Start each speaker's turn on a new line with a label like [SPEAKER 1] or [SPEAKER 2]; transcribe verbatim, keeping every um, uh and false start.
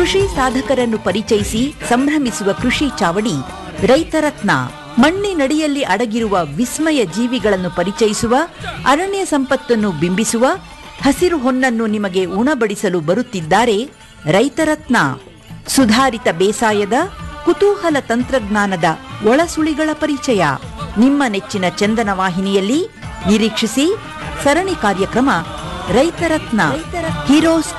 [SPEAKER 1] ಕೃಷಿ ಸಾಧಕರನ್ನು ಪರಿಚಯಿಸಿ ಸಂಭ್ರಮಿಸುವ ಕೃಷಿ ಚಾವಡಿ ರೈತರತ್ನ. ಮಣ್ಣಿನಡಿಯಲ್ಲಿ ಅಡಗಿರುವ ವಿಸ್ಮಯ ಜೀವಿಗಳನ್ನು ಪರಿಚಯಿಸುವ, ಅರಣ್ಯ ಸಂಪತ್ತನ್ನು ಬಿಂಬಿಸುವ, ಹಸಿರು ಹೊನ್ನನ್ನು ನಿಮಗೆ ಉಣಬಡಿಸಲು ಬರುತ್ತಿದ್ದಾರೆ ರೈತರತ್ನ. ಸುಧಾರಿತ ಬೇಸಾಯದ ಕುತೂಹಲ ತಂತ್ರಜ್ಞಾನದ ಒಳಸುಳಿಗಳ ಪರಿಚಯ ನಿಮ್ಮ ನೆಚ್ಚಿನ ಚಂದನ ವಾಹಿನಿಯಲ್ಲಿ ನಿರೀಕ್ಷಿಸಿ. ಸರಣಿ ಕಾರ್ಯಕ್ರಮ ರೈತರತ್ನ. ಹೀರೋಸ್